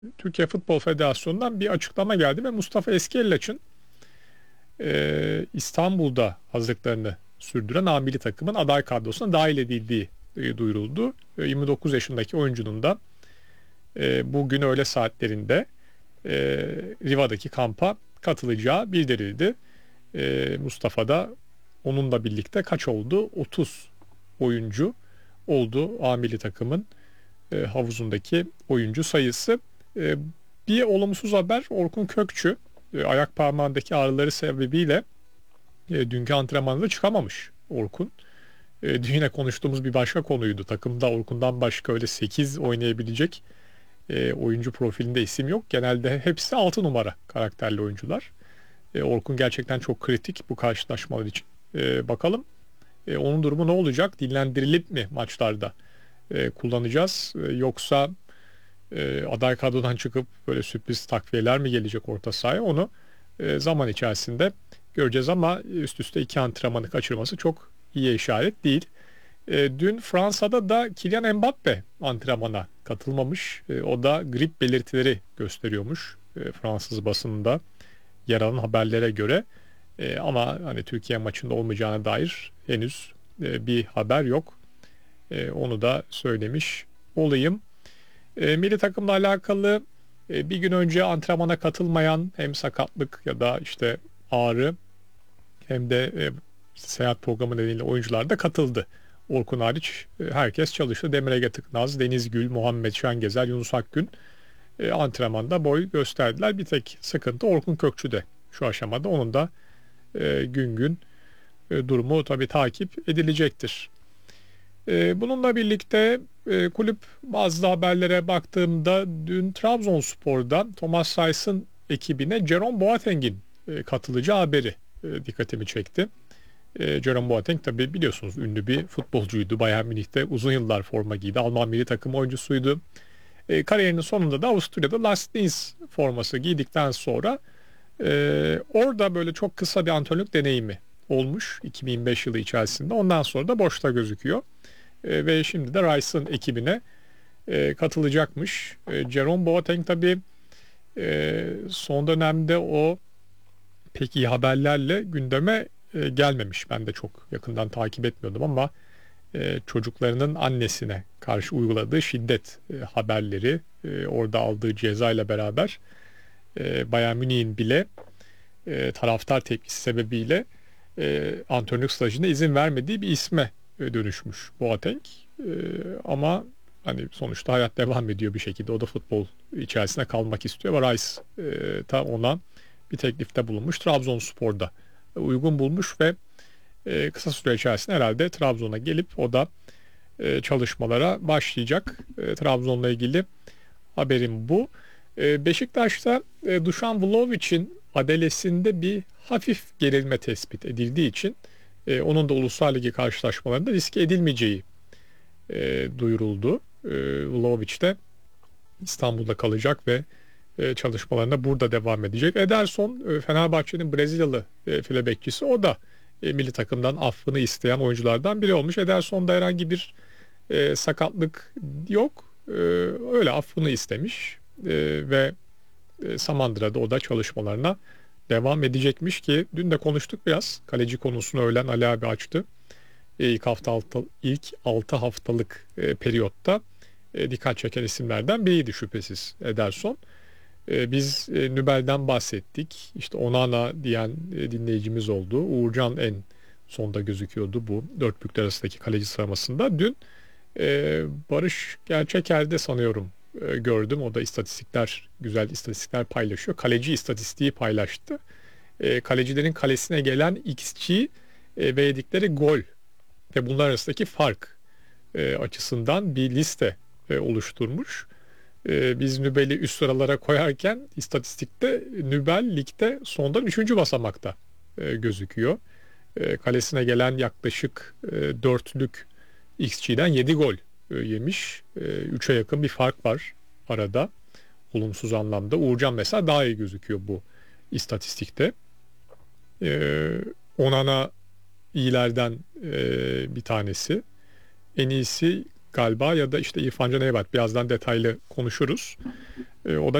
Türkiye Futbol Federasyonu'ndan bir açıklama geldi ve Mustafa Eskiellaç'ın İstanbul'da hazırlıklarını sürdüren A milli takımın aday kadrosuna dahil edildiği duyuruldu. 29 yaşındaki oyuncunun da bugün öğle saatlerinde e, Riva'daki kampa katılacağı bildirildi. Mustafa da onunla birlikte kaç oldu? 30 oyuncu oldu A milli takımın havuzundaki oyuncu sayısı. E, Bir olumsuz haber, Orkun Kökçü ayak parmağındaki ağrıları sebebiyle dünkü antrenmanda çıkamamış Orkun. Dün yine konuştuğumuz bir başka konuydu. Takımda Orkun'dan başka öyle 8 oynayabilecek oyuncu profilinde isim yok. Genelde hepsi 6 numara karakterli oyuncular. Orkun gerçekten çok kritik bu karşılaşmalar için. Bakalım onun durumu ne olacak? Dinlendirilip mi maçlarda kullanacağız? Yoksa aday kadrodan çıkıp böyle sürpriz takviyeler mi gelecek orta sahaya? Onu zaman içerisinde göreceğiz ama üst üste iki antrenmanı kaçırması çok iyi işaret değil. Dün Fransa'da da Kylian Mbappe antrenmana katılmamış. O da grip belirtileri gösteriyormuş Fransız basınında yer alan haberlere göre. Ama hani Türkiye maçında olmayacağına dair henüz bir haber yok. Onu da söylemiş olayım. Milli takımla alakalı bir gün önce antrenmana katılmayan hem sakatlık ya da işte ağrı hem de seyahat programı nedeniyle oyuncular da katıldı. Orkun hariç herkes çalıştı. Demir Ege Tıknaz, Deniz Gül, Muhammed Şengezer, Yunus Akgün antrenmanda boy gösterdiler. Bir tek sıkıntı Orkun Kökçü'de şu aşamada. Onun da gün gün durumu tabii takip edilecektir. Bununla birlikte kulüp bazı haberlere baktığımda dün Trabzonspor'dan Thomas Reis'in ekibine Jerome Boateng'in katılacağı haberi dikkatimi çekti. Jerome Boateng tabii biliyorsunuz ünlü bir futbolcuydu. Bayern Münih'te uzun yıllar forma giydi. Alman milli takım oyuncusuydu. Kariyerinin sonunda da Avusturya'da Last Dance forması giydikten sonra orada böyle çok kısa bir antrenörlük deneyimi olmuş 2005 yılı içerisinde. Ondan sonra da boşta gözüküyor. Ve şimdi de Rice'ın ekibine katılacakmış. Jerome Boateng tabii son dönemde o pek iyi haberlerle gündeme gelmemiş. Ben de çok yakından takip etmiyordum ama çocuklarının annesine karşı uyguladığı şiddet haberleri, orada aldığı ceza ile beraber Bayern Münih'in bile taraftar tepkisi sebebiyle antrenörlük stajına izin vermediği bir isme dönüşmüş Boateng. Ama hani sonuçta hayat devam ediyor bir şekilde. O da futbol içerisinde kalmak istiyor ve Rice ta ona bir teklifte bulunmuş. Trabzonspor'da uygun bulmuş ve kısa süre içerisinde herhalde Trabzon'a gelip o da çalışmalara başlayacak. Trabzon'la ilgili haberim bu. Beşiktaş'ta Dušan Vlahovic'in adalesinde bir hafif gerilme tespit edildiği için onun da Uluslar Ligi karşılaşmalarında riske edilmeyeceği duyuruldu. Vlahovic de İstanbul'da kalacak ve çalışmalarına burada devam edecek. Ederson, Fenerbahçe'nin Brezilyalı file bekçisi, o da milli takımdan affını isteyen oyunculardan biri olmuş. Ederson'da herhangi bir sakatlık yok. Öyle affını istemiş ve Samandıra'da o da çalışmalarına devam edecekmiş ki dün de konuştuk biraz. Kaleci konusunu öğlen Ali abi açtı. İlk 6 haftalık periyotta dikkat çeken isimlerden biriydi şüphesiz Ederson. Biz Nübel'den bahsettik. İşte Onana diyen dinleyicimiz oldu. Uğurcan en sonda gözüküyordu bu dört büyükler arasındaki kaleci sıralamasında. Dün Barış Gerçeker'de sanıyorum gördüm. O da istatistikler, güzel istatistikler paylaşıyor. Kaleci istatistiği paylaştı. Kalecilerin kalesine gelen XG ve yedikleri gol ve bunlar arasındaki fark açısından bir liste oluşturmuş. Biz Nübel'i üst sıralara koyarken istatistikte Nübel ligde sondan 3. basamakta gözüküyor. Kalesine gelen yaklaşık 4'lük XG'den 7 gol yemiş. 3'e yakın bir fark var arada. Olumsuz anlamda. Uğurcan mesela daha iyi gözüküyor bu istatistikte. Onana iyilerden bir tanesi. En iyisi galiba ya da işte İrfan Can Eyvat. Birazdan detaylı konuşuruz. O da